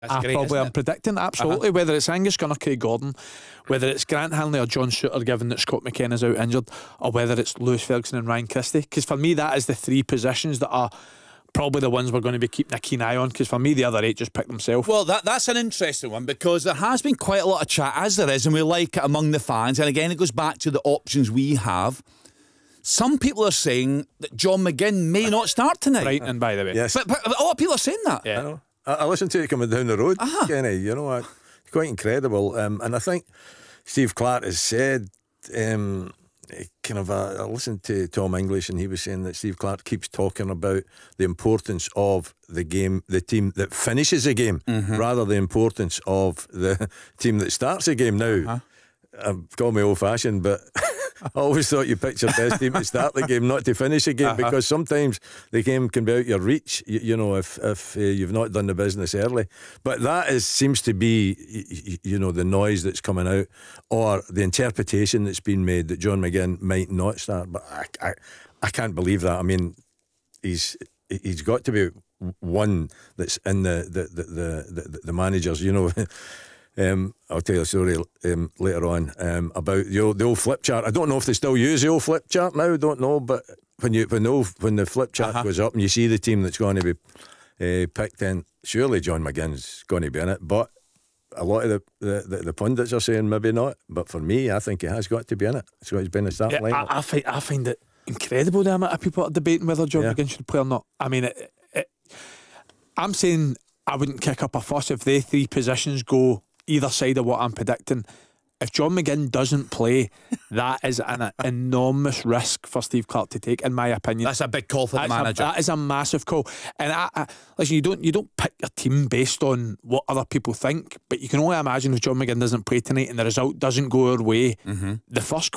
That's great, isn't am it? predicting absolutely, whether it's Angus Gunn or Craig Gordon, whether it's Grant Hanley or John Shooter, given that Scott McKenna's out injured, or whether it's Lewis Ferguson and Ryan Christie. Because for me, that is the three positions that are probably the ones we're going to be keeping a keen eye on, because for me the other 8 just pick themselves. Well, that's an interesting one, because there has been quite a lot of chat, as there is, and we like it among the fans, and again it goes back to the options we have. Some people are saying that John McGinn may not start tonight. Right, and by the way, Yes. But a lot of people are saying that. Yeah. I know. I listened to it coming down the road, Kenny. You know, it's quite incredible. And I think Steve Clarke has said, I listened to Tom English, and he was saying that Steve Clarke keeps talking about the importance of the game, the team that finishes a game, rather the importance of the team that starts a game. Now, I've got me old fashioned, but I always thought you picked your best team to start the game, not to finish a game, because sometimes the game can be out your reach, you know, if you've not done the business early. But that seems to be, you know, the noise that's coming out, or the interpretation that's been made that John McGinn might not start. But I can't believe that. I mean, he's got to be one that's in the managers, you know. I'll tell you a story later on about the old flip chart. I don't know if they still use the old flip chart now. I don't know, but when the flip chart goes up and you see the team that's going to be picked in, surely John McGinn's going to be in it. But a lot of the pundits are saying maybe not. But for me, I think he has got to be in it. So he's been a start lineup. I find it incredible the amount of people are debating whether John McGinn should play or not. I mean, I'm saying I wouldn't kick up a fuss if they 3 positions go either side of what I'm predicting. If John McGinn doesn't play, that is an enormous risk for Steve Clarke to take, in my opinion. That's a big call for the manager. That is a massive call. And listen, you don't pick your team based on what other people think, but you can only imagine if John McGinn doesn't play tonight and the result doesn't go our way, the first